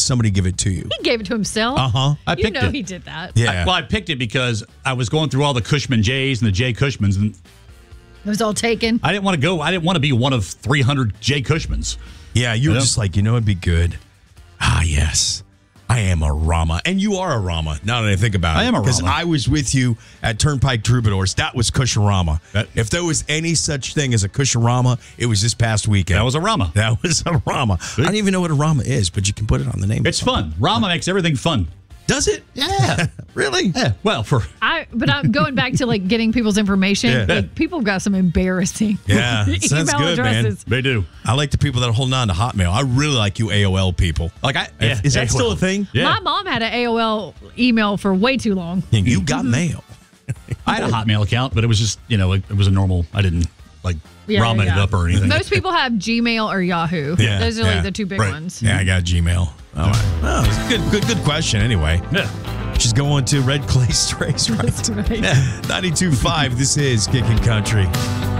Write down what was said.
somebody give it to you? He gave it to himself. Uh-huh. I picked it. He did that. Yeah. I picked it because I was going through all the Cushman J's and the J Cushmans, and It was all taken. I didn't want to go. I didn't want to be one of 300 J Cushmans. Yeah, you were just like, it'd be good. Ah, yes. I am a Rama. And you are a Rama, now that I think about it. I am a Rama. Because I was with you at Turnpike Troubadours. That was Cush-A-Rama. If there was any such thing as a Cush-A-Rama, it was this past weekend. That was a Rama. That was a Rama. I don't even know what a Rama is, but you can put it on the name. It's fun. Rama makes everything fun. Does it? Yeah. Really? Yeah. Well, But I'm going back to like getting people's information. Yeah. Like, people got some embarrassing Yeah, email that's good, addresses. they do. I like the people that are holding on to Hotmail. I really like you AOL people. Is that still a thing? Yeah. My mom had an AOL email for way too long. You got mail. I had a Hotmail account, but it was just, it was a normal. I didn't Rama it up or anything. Most people have Gmail or Yahoo. Yeah, Those are like the two big right. ones. Yeah, I got Gmail. All right. Well, it's a good question anyway. Yeah. She's going to Red Clay Strays, right? That's right. Yeah. 92.5, this is Kickin' Country.